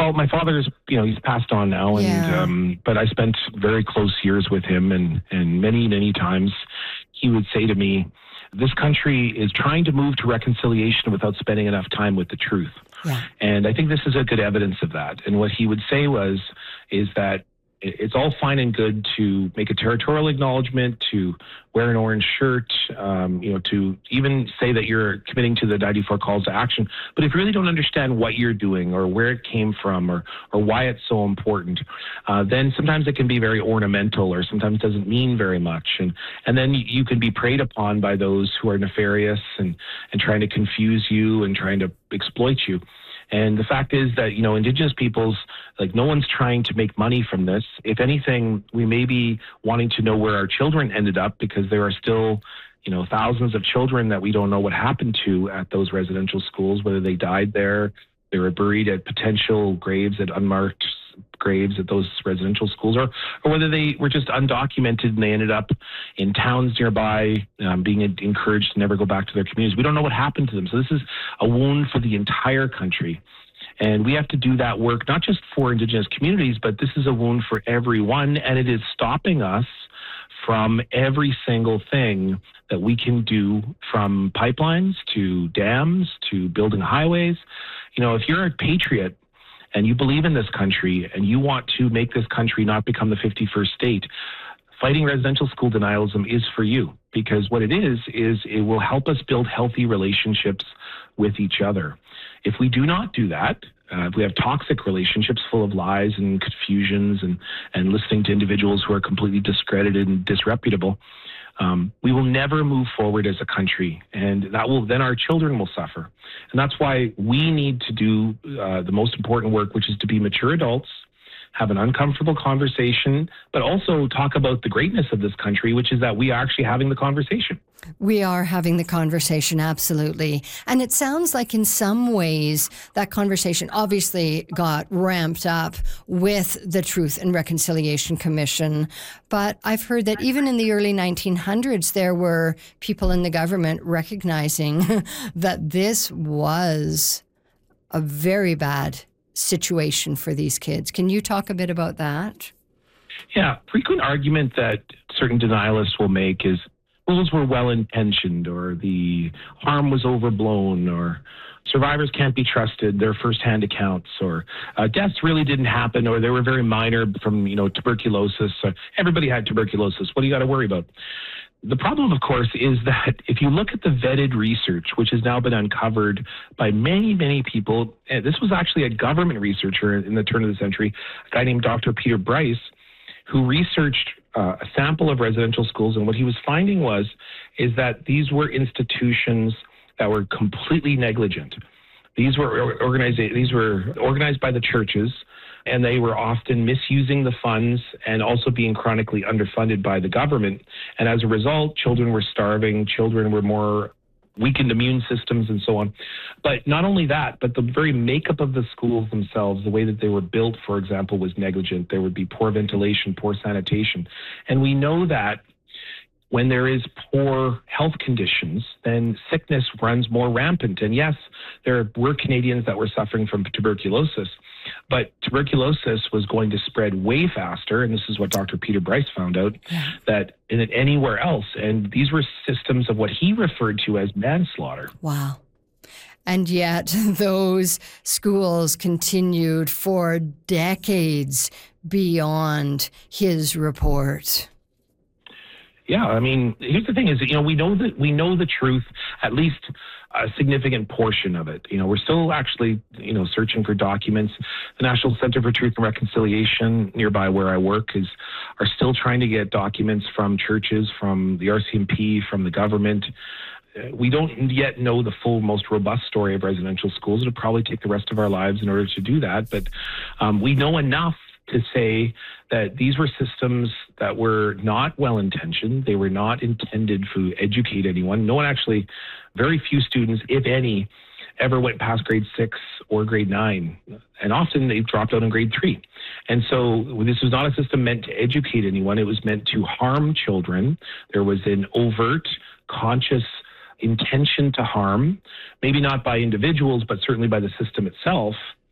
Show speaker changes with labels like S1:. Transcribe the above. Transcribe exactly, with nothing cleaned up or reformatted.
S1: Well, my father's, you know, he's passed on now, and
S2: Yeah.
S1: um, but I spent very close years with him, and, and many, many times he would say to me, this country is trying to move to reconciliation without spending enough time with the truth.
S2: Yeah.
S1: And I think this is a good evidence of that. And what he would say was, is that it's all fine and good to make a territorial acknowledgement, to wear an orange shirt, um, you know, to even say that you're committing to the ninety-four calls to action. But if you really don't understand what you're doing or where it came from or, or why it's so important, uh, then sometimes it can be very ornamental or sometimes doesn't mean very much. And, and then you can be preyed upon by those who are nefarious and, and trying to confuse you and trying to exploit you. And the fact is that, you know, Indigenous peoples, like no one's trying to make money from this. If anything, we may be wanting to know where our children ended up because there are still, you know, thousands of children that we don't know what happened to at those residential schools, whether they died there, they were buried at potential graves, at unmarked graves at those residential schools, or, or whether they were just undocumented and they ended up in towns nearby, um, being encouraged to never go back to their communities. We don't know what happened to them. So this is a wound for the entire country. And we have to do that work, not just for Indigenous communities, but this is a wound for everyone. And it is stopping us from every single thing that we can do, from pipelines to dams to building highways. You know, if you're a patriot and you believe in this country and you want to make this country not become the fifty-first state, fighting residential school denialism is for you, because what it is, is it will help us build healthy relationships with each other. If we do not do that, uh, if we have toxic relationships full of lies and confusions and, and listening to individuals who are completely discredited and disreputable, Um, we will never move forward as a country, and that will then our children will suffer. And that's why we need to do uh, the most important work, which is to be mature adults, have an uncomfortable conversation, but also talk about the greatness of this country, which is that we are actually having the conversation.
S2: We are having the conversation, absolutely. And it sounds like in some ways that conversation obviously got ramped up with the Truth and Reconciliation Commission. But I've heard that even in the early nineteen hundreds, there were people in the government recognizing that this was a very bad situation for these kids. Can you talk a bit about that?
S1: Yeah, frequent argument that certain denialists will make is rules were well-intentioned, or the harm was overblown, or survivors can't be trusted, they're first-hand accounts, or uh, deaths really didn't happen, or they were very minor from, you know, tuberculosis. Uh, everybody had tuberculosis. What do you got to worry about? The problem, of course, is that if you look at the vetted research, which has now been uncovered by many, many people, and this was actually a government researcher in the turn of the century, a guy named Doctor Peter Bryce, who researched uh, a sample of residential schools, and what he was finding was is that these were institutions that were completely negligent. These were organized, these were organized by the churches, and they were often misusing the funds and also being chronically underfunded by the government. And as a result, children were starving, children were more weakened immune systems and so on. But not only that, but the very makeup of the schools themselves, the way that they were built, for example, was negligent. There would be poor ventilation, poor sanitation. And we know that when there is poor health conditions, then sickness runs more rampant. And yes, there were Canadians that were suffering from tuberculosis, but tuberculosis was going to spread way faster, and this is what Doctor Peter Bryce found out,
S2: Yeah.
S1: that in anywhere else. And these were systems of what he referred to as manslaughter.
S2: Wow. And yet those schools continued for decades beyond his report.
S1: Yeah, I mean, here's the thing is, you know, we know that we know the truth, at least a significant portion of it. You know, we're still actually, you know, searching for documents. The National Center for Truth and Reconciliation nearby where I work is are still trying to get documents from churches, from the R C M P, from the government. Uh, we don't yet know the full, most robust story of residential schools. It'll probably take the rest of our lives in order to do that. But um, we know enough to say that these were systems that were not well-intentioned. They were not intended to educate anyone. No one actually, very few students, if any, ever went past grade six or grade nine. And often they dropped out in grade three. And so this was not a system meant to educate anyone. It was meant to harm children. There was an overt, conscious intention to harm, maybe not by individuals, but certainly by the system itself.